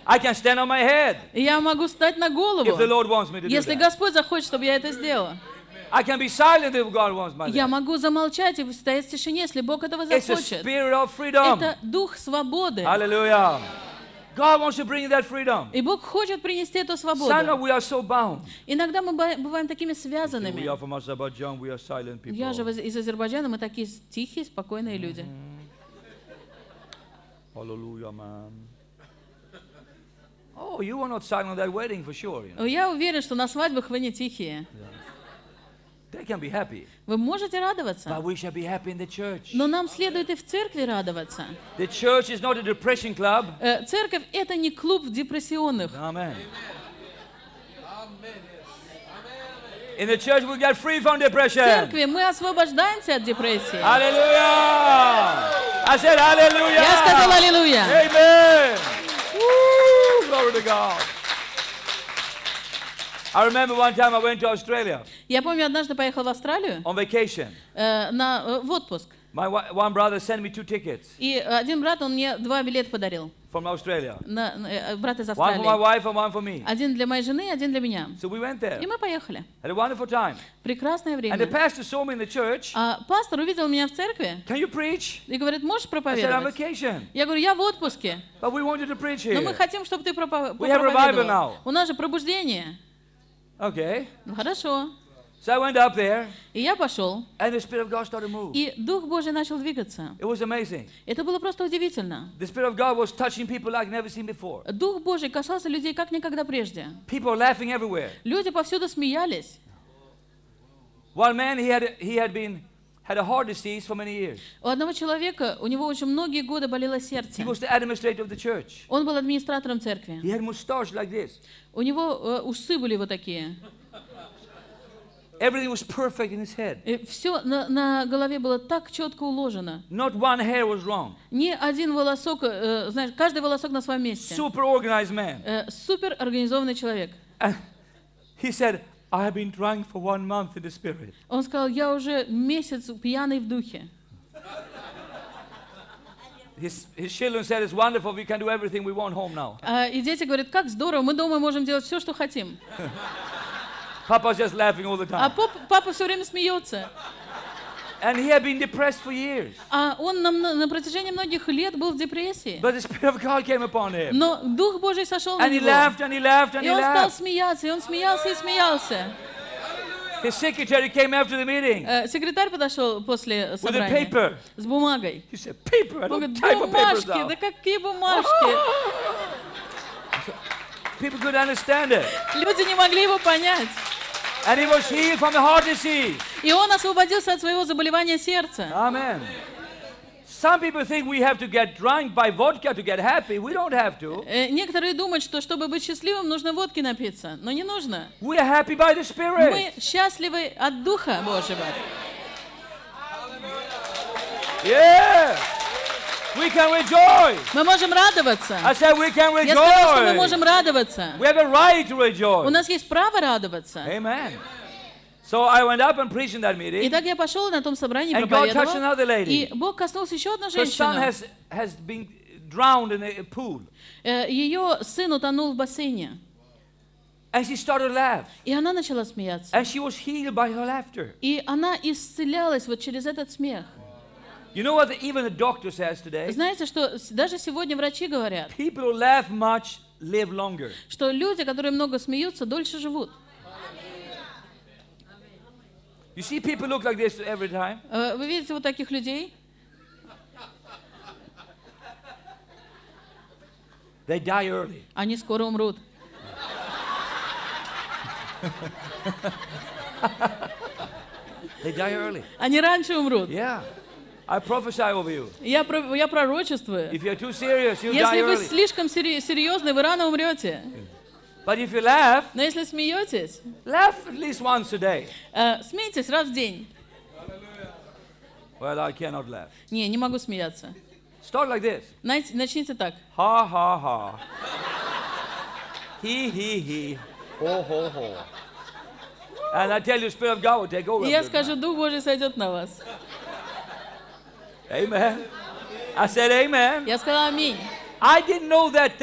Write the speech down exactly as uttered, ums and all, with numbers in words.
I can stand on my head И я могу встать на голову, if the Lord wants me to do если that. Господь захочет, чтобы я это сделала. I can be silent if God wants my Я that. могу замолчать и стоять в тишине, если Бог этого It's a захочет. spirit of freedom. Это дух свободы. Hallelujah. God wants to bring that freedom. И Бог хочет принести эту свободу. Sometimes we are so bound. Иногда мы ба- бываем такими We связанными. are from Azerbaijan, we are silent people. Я же воз- из Азербайджана, мы такие тихие, спокойные люди. Hallelujah, man. Oh, you were not silent at that wedding for sure. You know. Я уверен, что на свадьбах вы не тихие. They can be happy, Вы можете радоваться. but we shall be happy in the church. Но нам следует и в церкви радоваться. The church is not a depression club. Э, Церковь — это не клуб депрессионных. Amen. In the church we get free from В depression. церкви мы освобождаемся от депрессии. Hallelujah. I said hallelujah. Я сказала аллилуйя. Amen. Woo, glory to God. I remember one time I went to Australia Я помню, однажды поехал в Австралию on vacation. э, на, э, в отпуск. My wa- one brother sent me two tickets И один брат, он мне два билета подарил. from Australia. На, на- э, брат из One for my Австралии. wife and one for me. Один для моей жены, один для меня. So we went there. И мы поехали. Had a wonderful time. Прекрасное And the время. pastor saw me in the church. А пастор увидел меня в церкви Can you preach? и говорит: можешь I said, on проповедовать? vacation. Я говорю: я в отпуске, But we want you to preach но мы here. хотим, чтобы ты пропо- We have revival now. проповедовал. У нас же пробуждение. Okay. Ну хорошо. So I went up there И я пошел, and the Spirit of God started to move. и Дух Божий начал двигаться. It was amazing. Это было просто удивительно. The Spirit of God was touching people like never seen before. Дух Божий касался людей как никогда прежде. People were laughing everywhere. Люди повсюду смеялись. One man, he had, he had been, had a heart disease for many years. У одного человека, у него очень многие годы болело He сердце. was the administrator of the church. Он был администратором церкви. He had mustache like this. У него э, усы были вот такие. Everything was perfect in his head. Все на, на голове было так четко уложено. Not one hair was wrong. Ни один волосок, э, знаешь, каждый волосок на своем месте. Super organized man. Э, супер организованный человек. And he said, I have been drunk for one month in the Spirit. Он сказал: я уже месяц пьяный в духе. His, his children said, it's wonderful, we can do everything we want home now. А, и дети говорят: как здорово, мы дома можем делать все, что хотим. Papa's just laughing all the А time. поп, папа все время смеется. And he had been depressed for years. А он на, на, на протяжении многих лет был в депрессии. But the Spirit of God came upon him. Но Дух Божий сошел на And he него. laughed and he laughed and И he он стал laughed. смеяться, и он смеялся и смеялся. His secretary came after the meeting Э, Секретарь подошел после with a собрания paper. с бумагой. He said, paper? I Он don't говорит: type of papers бумажки, now. да какие бумажки? People couldn't understand it. Люди не могли его понять. And he was healed from the heart disease. И он освободился от своего заболевания сердца. Amen. Some people think we have to get drunk by vodka to get happy. We don't have to. Э, Некоторые думают, что чтобы быть счастливым, нужно водки напиться. Но не нужно. We are happy by the Spirit. Мы счастливы от Духа Божьего. Yeah. We can rejoice. Мы можем радоваться. I said we can Я сказала, что мы rejoice. можем радоваться. We have a right to У rejoice. нас есть право радоваться. Amen. So I went up and preached in that meeting. Итак, я пошел на том собрании, And God touched проповедовал. another lady. И Бог коснулся еще одну Her son женщину. has, has been drowned in a pool. Э, Ее сын утонул в бассейне. And she started to laugh. И она начала смеяться. And she was healed by her laughter. И она исцелялась вот через этот смех. You know what even the doctor says today? Знаете, что с- даже сегодня врачи говорят, People who laugh much live longer. что люди, которые много смеются, дольше живут. You see people look like this every time. Э, Вы видите вот таких людей? They die early. Они скоро умрут. They die early. Они раньше умрут. Yeah. I prophesy over you. Я, про- я пророчествую. If you're too serious, you'll die Если вы early. слишком сери- серьезны, вы рано умрете. But if you laugh, Но если смеетесь, laugh at least once a day. э, смейтесь раз в день. Well, I cannot laugh. Не, не могу смеяться. Start like this. Знаете, начните так. Ha ha ha. He he he. Ho ho ho. And I tell you, Spirit of God will take over. И я after скажу: Дух Божий сойдет на вас. that. Amen. I said amen. Я сказала аминь. I didn't know that